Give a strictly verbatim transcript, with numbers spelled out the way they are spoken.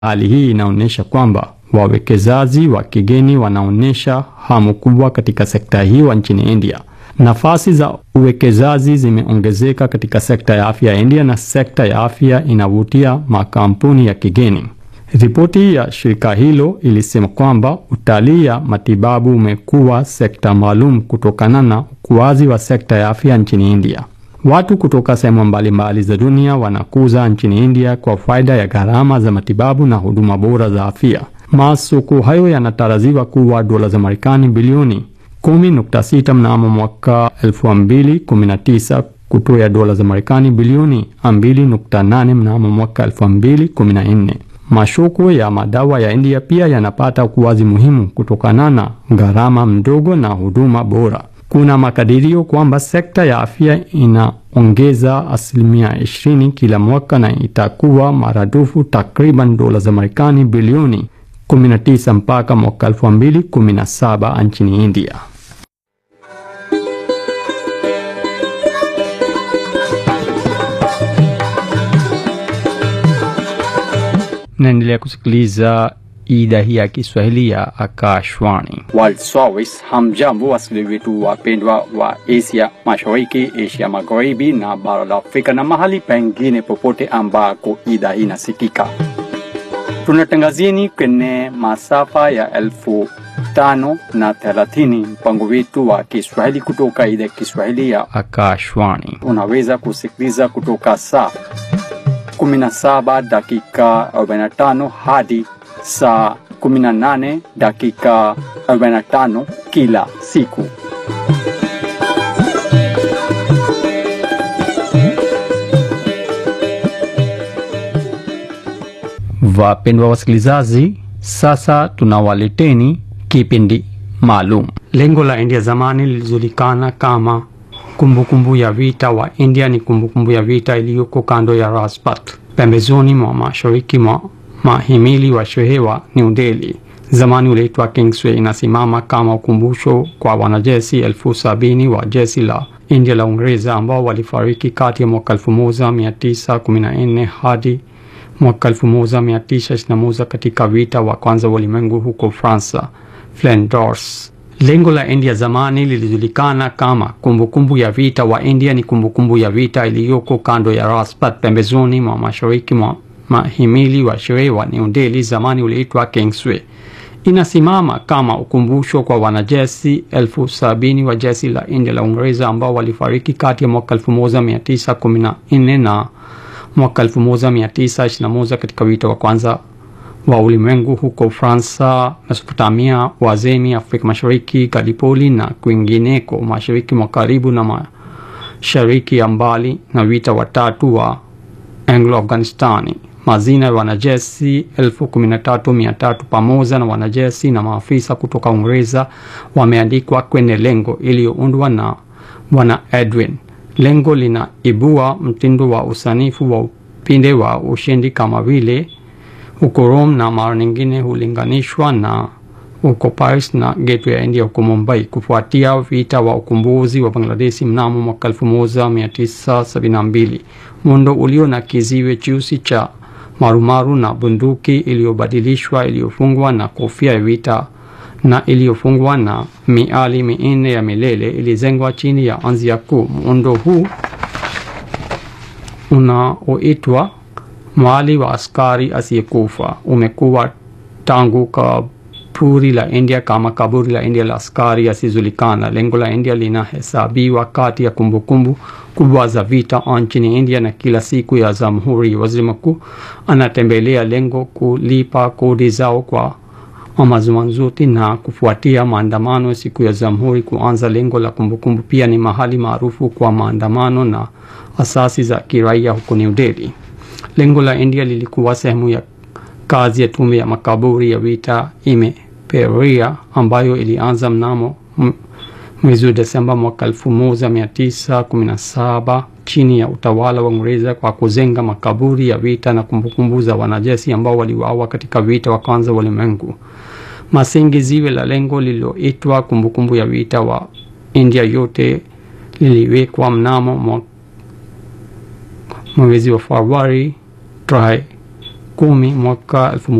Hali hii inaonyesha kwamba wawekezaji wa kigeni wanaonyesha hamu kubwa katika sekta hiyo nchini India. Nafasi za uwekezaji zimeongezeka katika sekta ya afya ya India na sekta ya afya inavutia makampuni ya kigeni. Ripoti ya shirika hilo ilisema kwamba utalii ya matibabu umekuwa sekta maalum kutokana na ukuaji wa sekta ya afya nchini India. Watu kutoka sehemu mbalimbali za dunia wanakuza nchini India kwa faida ya gharama za matibabu na huduma bora za afya. Masoko hayo yanatarajiwa kuwa dola za Marekani bilioni kumi nukta sita mnamo mwaka elfu mbili kumi na tisa kutoka dola za Marekani bilioni mbili nukta nane mnamo mwaka elfu mbili kumi na nne. Masoko ya madawa ya India pia yanapata ukuaji muhimu kutokana na gharama mdogo na huduma bora. Kuna makadirio kwamba sekta ya afya inaongeza asilimia ishirini kila mwaka na itakuwa maradufu takriban dola za Marekani bilioni kumi na tisa mpaka mwaka elfu mbili kumi na saba nchini India. Naendelea kusikiliza idhaa hii ya Kiswahili ya Akashwani. World Service. Hamjambo wasikilizaji wetu wapendwa wa Asia Mashariki, Asia Magharibi na bara la Afrika na mahali pengine popote ambako idhaa hii inasikika. Tunatangazieni kwenye masafa ya elfu tano na thelathini mpango wetu wa Kiswahili kutoka idhaa ya Kiswahili ya Akashwani. Unaweza kusikiliza kutoka saa kumi na saba dakika arobaini na tano hadi saa kumi na nane dakika arobaini na tano kila siku. Wapendwa wasikilizaji, sasa tunawaleteni kipindi maalum. Lengo la India zamani lilijulikana kama kumbukumbu ya vita wa India ni kumbukumbu ya vita iliyoko kando ya Rajpath, pembezoni mwa mashariki mwa mahimili wa shehe wa New Delhi. Zamani uliitwa Kingsway. Inasimama kama ukumbusho kwa wanajeshi elfu sabini wa jeshi la India la Uingereza ambao walifariki kati ya mwaka elfu moja mia tisa kumi na nne hadi mwaka elfu moja mia tisa ishirini na moja katika vita wa kwanza wa ulimwengu huko Fransa, Flanders. Lengo la India zamani lilijulikana kama kumbukumbu ya vita wa India ni kumbukumbu ya vita iliyoko kando ya Rajpath, pembezoni mwa mashariki mwa mahimili wa shehe wa New Delhi. Zamani uliitwa Kingsway. Inasimama kama ukumbusho kwa wanajeshi elfu sabini wa jeshi la India la Uingereza ambao walifariki kati ya mwaka elfu moja mia tisa kumi na nne na mwaka elfu moja mia tisa ishirini na moja katika vita wa kwanza wa ulimwengu huko Fransa, Mesopotamia, Uajemi, Afrika Mashariki, Gallipoli na kwingineko mashariki mwa karibu na mashariki ya mbali, na vita watatu wa Anglo-Afghanistani. Mazina ya wanajeshi elfu kumi na tatu mia tatu pamoja na wanajeshi na maafisa kutoka Uingereza wameandikwa kwenye lengo iliyoundwa na Bwana Edwin. Lengo linaibua mtindo wa usanifu wa upinde wa ushindi kama vile huko Rome na mara nyingine hulinganishwa na huko Paris na Gateway ya India huko Mumbai, kufuatia vita wa ukombozi wa Bangladesh mnamo mwaka elfu moja mia tisa sabini na mbili. Muundo ulio na kiziwe cheusi cha marumaru na bunduki iliyobadilishwa iliyofungwa na kofia ya vita na iliyofungwa na miali minne ya milele ilizengwa chini ya anzia kuu. Muundo huu unaoitwa mwali wa askari asiyekufa umekuwa tangu kaburi la India kama kaburi la India la askari asiyejulikana. Lengo la India linahesabiwa kati ya kumbukumbu kubwa za vita nchini India, na kila siku ya Jamhuri waziri mkuu anatembelea lengo kulipa kodi zao kwa mazungumzo na kufuatia maandamano siku ya Jamhuri kuanza. Lengo la kumbukumbu pia ni mahali maarufu kwa maandamano na asasi za kiraia huko New Delhi. Lengo la India lilikuwa sehemu ya kazi ya tume ya makaburi ya vita imeperia ambayo ilianza mnamo mwezi Desemba mwaka elfu moja mia tisa kumi na saba chini ya utawala wa Uingereza kwa kuzenga makaburi ya vita na kumbukumbu za wanajeshi ambao waliuawa katika vita wa kwanza wa ulimwengu. Masingi ziwe la lengo lililoitwa kumbukumbu ya vita wa India yote liliwekwa mnamo mwezi wa Februari tarehe kumi mwaka